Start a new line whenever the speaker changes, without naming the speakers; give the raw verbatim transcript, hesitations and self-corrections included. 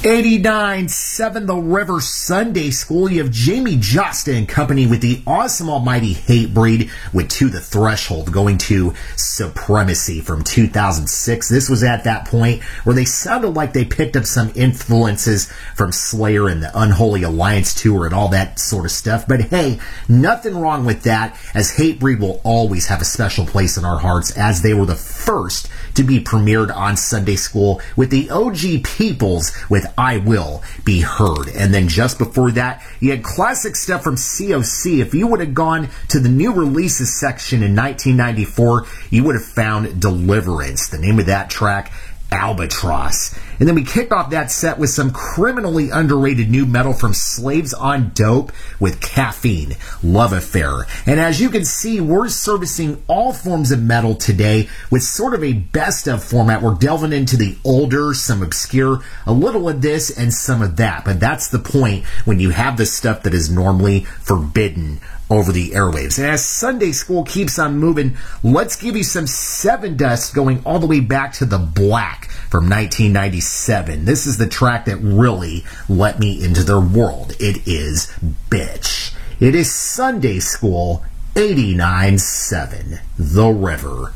eighty-nine seven The River Sunday School. You have Jamie Justa in company with the awesome almighty Hatebreed with To the Threshold, going to Supremacy from two thousand six. This was at that point where they sounded like they picked up some influences from Slayer and the Unholy Alliance tour and all that sort of stuff. But hey, nothing wrong with that, as Hatebreed will always have a special place in our hearts, as they were the first to be premiered on Sunday School with the O G Peoples with I Will Be Heard. And then just before that, you had classic stuff from C O C. If you would have gone to the new releases section in nineteen ninety-four, you would have found Deliverance, the name of that track, Albatross. And then we kicked off that set with some criminally underrated new metal from Slaves on Dope with Caffeine, Love Affair. And as you can see, we're servicing all forms of metal today with sort of a best of format. We're delving into the older, some obscure, a little of this and some of that. But that's the point when you have the stuff that is normally forbidden over the airwaves. And as Sunday School keeps on moving, let's give you some Seven Dust going all the way back to The Black from nineteen ninety-seven. This is the track that really let me into their world. It is Bitch. It is Sunday School eighty-nine seven The River.